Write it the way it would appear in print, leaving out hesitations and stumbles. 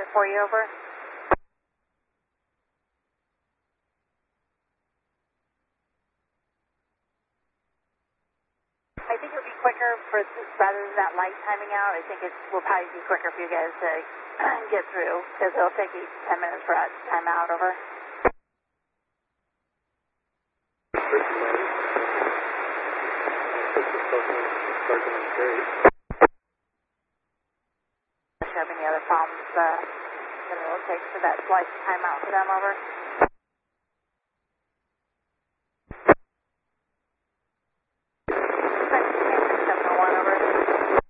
it for you, over. I think it would be quicker rather than that light timing out. I think it will probably be quicker for you guys to get through because it'll take you 10 minutes for that time out, over. If you have any other problems that it will take for that light time out for them, over.